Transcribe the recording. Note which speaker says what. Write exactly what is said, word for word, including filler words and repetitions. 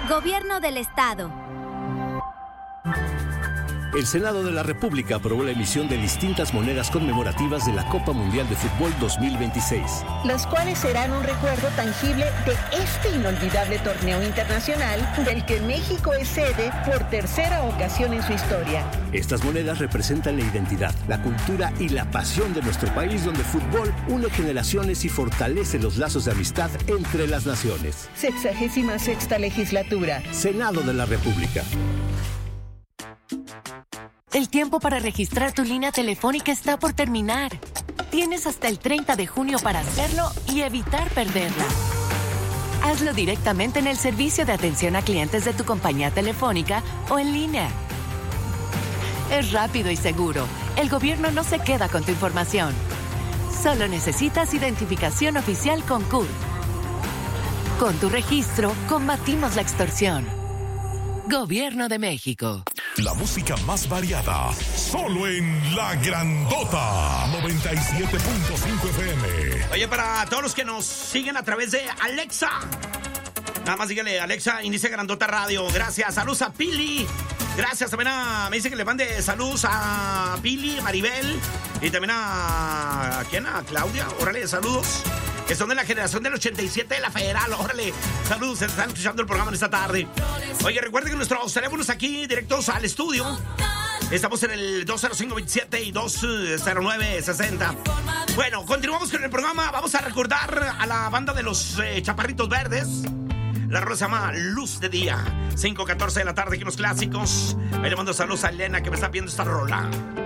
Speaker 1: Gobierno del Estado.
Speaker 2: El Senado de la República aprobó la emisión de distintas monedas conmemorativas de la Copa Mundial de Fútbol dos mil veintiséis.
Speaker 3: Las cuales serán un recuerdo tangible de este inolvidable torneo internacional del que México es sede por tercera ocasión en su historia.
Speaker 2: Estas monedas representan la identidad, la cultura y la pasión de nuestro país, donde el fútbol une generaciones y fortalece los lazos de amistad entre las naciones.
Speaker 3: Sexagésima sexta legislatura.
Speaker 2: Senado de la República.
Speaker 4: El tiempo para registrar tu línea telefónica está por terminar. Tienes hasta el treinta de junio para hacerlo y evitar perderla. Hazlo directamente en el servicio de atención a clientes de tu compañía telefónica o en línea. Es rápido y seguro. El gobierno no se queda con tu información. Solo necesitas identificación oficial con C U R. Con tu registro, combatimos la extorsión. Gobierno de México.
Speaker 5: La música más variada, solo en La Grandota, noventa y siete punto cinco F M.
Speaker 6: Oye, para todos los que nos siguen a través de Alexa, nada más dígale, Alexa, inicia Grandota Radio. Gracias, saludos a Pili. Gracias también a, me dice que le mande saludos a Pili, Maribel, y también a, ¿a quién? A Claudia, órale, saludos. Que son de la generación del ochenta y siete de la Federal, órale. Saludos, se están escuchando el programa en esta tarde. Oye, recuerden que nuestros teléfonos aquí, directos al estudio. Estamos en el dos cero cinco veintisiete y dos cero nueve sesenta. Bueno, continuamos con el programa. Vamos a recordar a la banda de los eh, Chaparritos Verdes. La rola se llama Luz de Día. cinco catorce de la tarde aquí en los clásicos. Ahí le mando saludos a Elena que me está viendo esta rola.